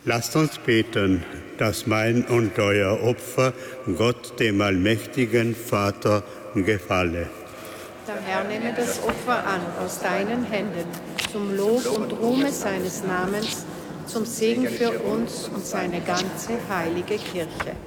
Lasst uns beten, dass mein und euer Opfer Gott, dem allmächtigen Vater, gefalle. Der Herr nehme das Opfer an aus deinen Händen, zum Lob und Ruhme seines Namens, zum Segen für uns und seine ganze heilige Kirche.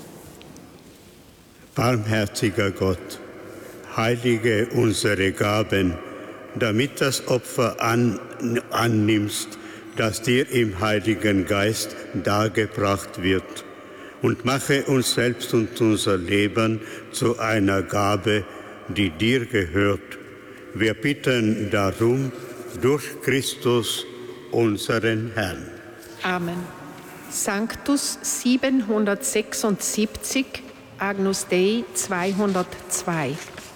Barmherziger Gott, heilige unsere Gaben, damit das Opfer annimmst, das dir im Heiligen Geist dargebracht wird, und mache uns selbst und unser Leben zu einer Gabe, die dir gehört. Wir bitten darum durch Christus, unseren Herrn. Amen. Sanctus 776, Agnus Dei 202.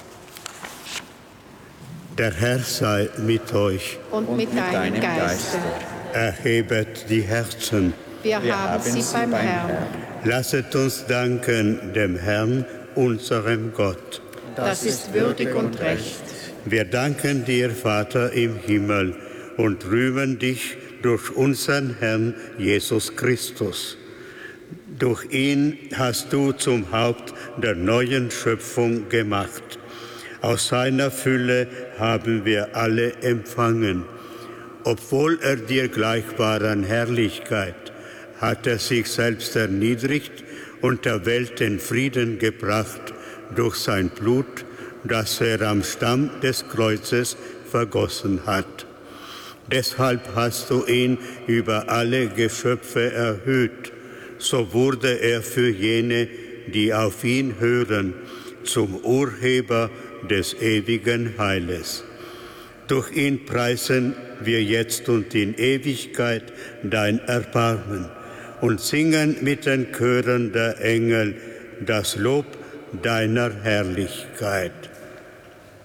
Der Herr sei mit euch. Und mit deinem Geiste. Erhebet die Herzen. Wir haben sie beim Herrn. Lasset uns danken dem Herrn, unserem Gott. Das ist würdig und recht. Wir danken dir, Vater im Himmel, und rühmen dich durch unseren Herrn Jesus Christus. Durch ihn hast du zum Haupt der neuen Schöpfung gemacht. Aus seiner Fülle haben wir alle empfangen. Obwohl er dir gleich war an Herrlichkeit, hat er sich selbst erniedrigt und der Welt den Frieden gebracht durch sein Blut, das er am Stamm des Kreuzes vergossen hat. Deshalb hast du ihn über alle Geschöpfe erhöht. So wurde er für jene, die auf ihn hören, zum Urheber des ewigen Heiles. Durch ihn preisen wir jetzt und in Ewigkeit dein Erbarmen und singen mit den Chören der Engel das Lob deiner Herrlichkeit.